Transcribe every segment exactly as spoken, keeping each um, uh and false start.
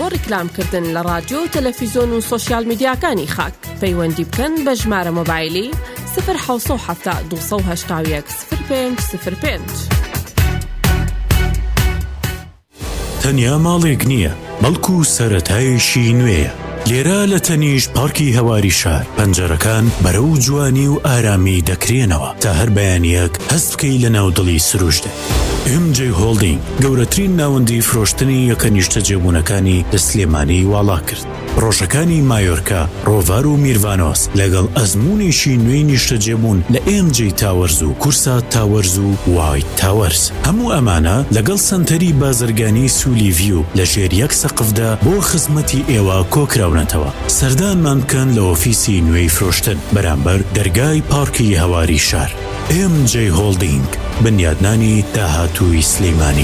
ڕیکلامکردن لە رادیۆ و تەلەڤیزۆن و سۆشیال میدیاکانی خاک پەیوەندی بکەن بە ژمارە مۆبایلی صفر حوت هەفتا دووسە و هەشتا و یەک صفر پێنج صفر پێنج. تەنیا ماڵێک نییە، بەڵکو سەرەتایشی نوێیە. لێرە لە تەنیش پارکی هەواری شار پەنجەرەکان بەرەو جوانی و ئارامی دەکرێنەوە تا هەر بەیانیەک هەست بکەی لە ناودڵی سروشتێ. ئێم جێ هۆڵدینگ گەورەترین ناوەندی فرۆشتنی یەکە نیشتە جێبوونەکانی لە سلێمانی واڵا کرد. ڕۆژەکانی مایۆرکا، ڕۆڤار و میروانۆس لەگەڵ ئەزمونێکی نوێی نیشتە جێبوون لە ئێم جێ تاوەرز و کورسا تاوەرز و وایت تاوەرز. هەموو ئەمانە لەگەڵ سنتەری بازرگانی سولی ڤیو لە ژێر یەک سەقفدا بۆ خزمەتی ئێوە کۆکراونەتەوە. سەردانمان بکەن لە ئۆفیسی نوێی فرۆشتن بەرامبەر دەرگای پارکی هەواری شار. ئێم جێ هۆڵدینگ، بنیادنانی داهاتووی سلێمانی.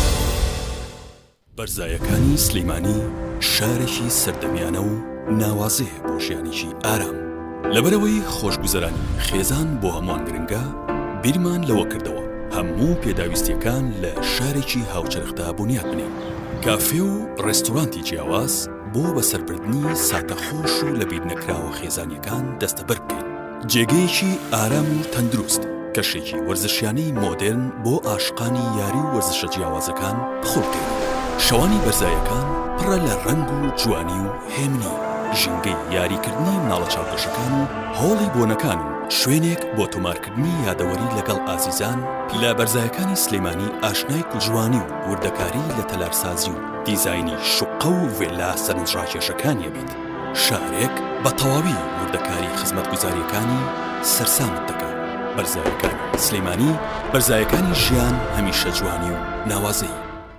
بەرزایەکانی سلێمانی شارێکی سەردەمیانە و ناوازەیە بۆ ژیانێکی ئارام. لەبەرەوەی خۆشگوزەرانی خێزان بۆ هەمووان گرنگە، بیرمان لەوە کردەوە هەموو پێداویستیەکان لە شارێکی هاوچەرخدا بنیاد بنێن. کافێ و ڕێستۆرانتی جیاواز بۆ بەسەربردنی ساتەخۆش و لە بیر نەکراوە خێزانیەکان دەستەبەر بکەین. جێگەیەکی ئارام و تەندروست، کەشێکی وەرزشیانەی مۆدێرن بۆ عاشقانی یاری و وەرزشە جیاوازەکان بخۆڵکەین. شەوانی بەرزایەکان پڕە لە ڕەنگ و جوانی و هێمنی، ژینگەی یاریکردنی مناڵە چاوپۆشەکان و هۆڵی بۆنەکان و شوێنێک بۆ تۆمارکردنی یادەوەری لەگەڵ ئازیزان. لە بەرزایەکانی سلێمانی ئاشنای کوژوانی و وردەکاری لە تەلارسازی و دیزاینی شوقە و ڤێلا سەرنجڕاکێشەکانیە بیت. شارێک بە تەواوی وردەکاری خزمەتگوزاریەکانی سەرسامت دەکات. بەرزایەکانی سلێمانی، بەرزایەکانی ژیان هەمیشە جوانی و ناوازەیی.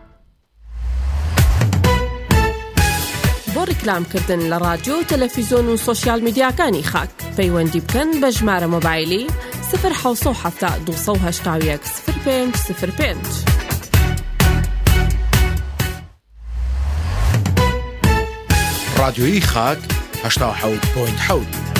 بۆ ڕیکلامکردن لە رادیۆ و تەلەڤیزۆن و سۆشیال میدیاکانی خاک پەیوەندی بکەن بە ژمارە مۆبایلی صفر حوت هەفتا دووسە و هەشتا و یەک صفر پێنج صفر پێنج. رادیۆی خاک هەشتا و حەوت پۆینت حەوت.